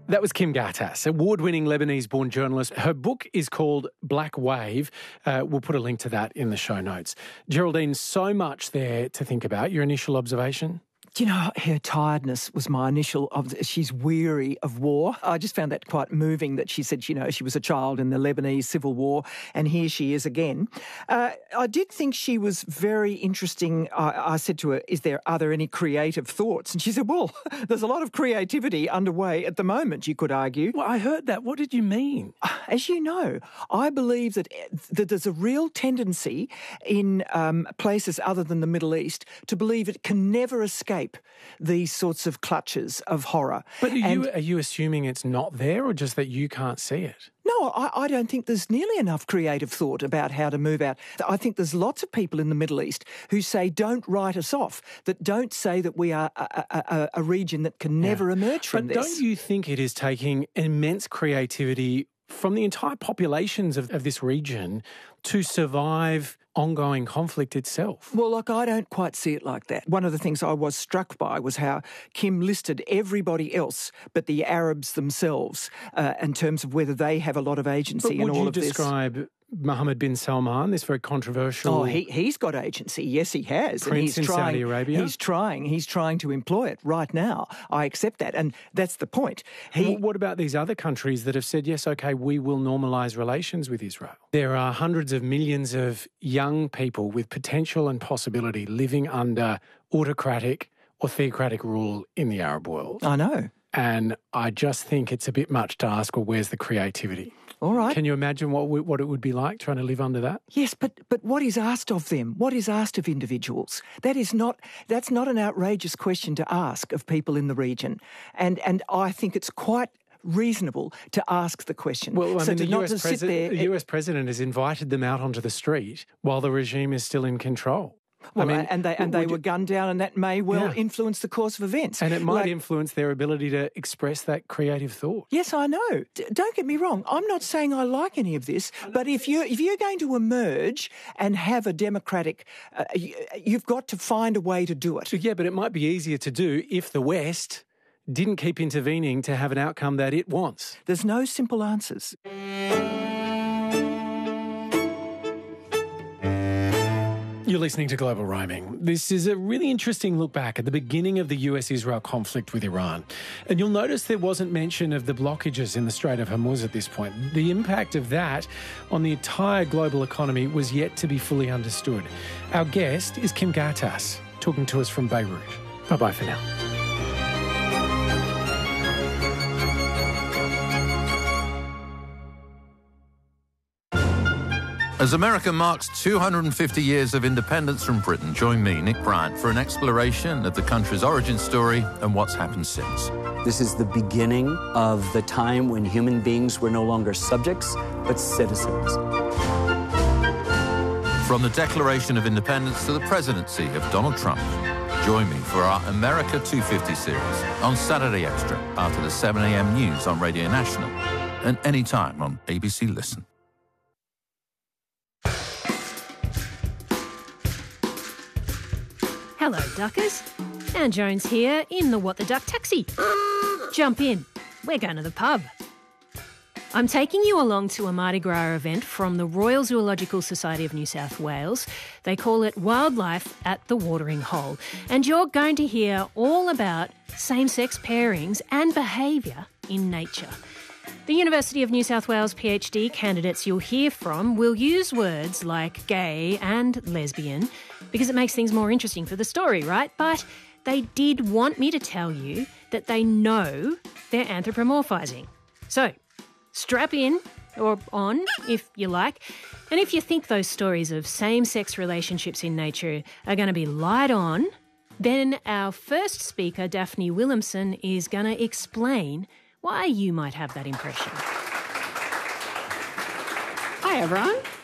That was Kim Ghattas, award-winning Lebanese-born journalist. Her book is called Black Wave. We'll put a link to that in the show notes. Geraldine, so much there to think about. Your initial observation? You know, her tiredness was my initial. She's weary of war. I just found that quite moving that she said, you know, she was a child in the Lebanese civil war and here she is again. I did think she was very interesting. I said to her, are there any creative thoughts? And she said, well, there's a lot of creativity underway at the moment, you could argue. Well, I heard that. What did you mean? As you know, I believe that there's a real tendency in places other than the Middle East to believe it can never escape these sorts of clutches of horror. But are you assuming it's not there or just that you can't see it? No, I don't think there's nearly enough creative thought about how to move out. I think there's lots of people in the Middle East who say, don't write us off, that don't say that we are a region that can never emerge from this. But don't you think it is taking immense creativity from the entire populations of this region to survive ongoing conflict itself? Well, look, I don't quite see it like that. One of the things I was struck by was how Kim listed everybody else but the Arabs themselves in terms of whether they have a lot of agency in all of this. Would you describe Mohammed bin Salman, this very controversial... Oh, he's got agency. Yes, he has. Prince in Saudi Arabia? He's trying to employ it right now. I accept that. And that's the point. What about these other countries that have said, yes, OK, we will normalise relations with Israel? There are hundreds of millions of young people with potential and possibility living under autocratic or theocratic rule in the Arab world. I know. And I just think it's a bit much to ask, well, where's the creativity? All right. Can you imagine what it would be like trying to live under that? Yes, but what is asked of them? What is asked of individuals? That's not an outrageous question to ask of people in the region. And I think it's quite reasonable to ask the question. Well, the US president has invited them out onto the street while the regime is still in control. Well, they were gunned down, and that may well influence the course of events. And it might influence their ability to express that creative thought. Yes, I know. Don't get me wrong. I'm not saying I like any of this, but if you're going to emerge and have a democratic, you've got to find a way to do it. Yeah, but it might be easier to do if the West didn't keep intervening to have an outcome that it wants. There's no simple answers. You're listening to Global Roaming. This is a really interesting look back at the beginning of the US-Israel conflict with Iran. And you'll notice there wasn't mention of the blockages in the Strait of Hormuz at this point. The impact of that on the entire global economy was yet to be fully understood. Our guest is Kim Ghattas, talking to us from Beirut. Bye-bye for now. As America marks 250 years of independence from Britain, join me, Nick Bryant, for an exploration of the country's origin story and what's happened since. This is the beginning of the time when human beings were no longer subjects, but citizens. From the Declaration of Independence to the presidency of Donald Trump, join me for our America 250 series on Saturday Extra after the 7 a.m. news on Radio National and anytime on ABC Listen. Hello, Duckers. Anne Jones here in the What the Duck taxi. Jump in. We're going to the pub. I'm taking you along to a Mardi Gras event from the Royal Zoological Society of New South Wales. They call it Wildlife at the Watering Hole. And you're going to hear all about same-sex pairings and behaviour in nature. The University of New South Wales PhD candidates you'll hear from will use words like gay and lesbian because it makes things more interesting for the story, right? But they did want me to tell you that they know they're anthropomorphising. So, strap in, or on, if you like. And if you think those stories of same-sex relationships in nature are going to be light on, then our first speaker, Daphne Williamson, is going to explain why you might have that impression. Hi, everyone.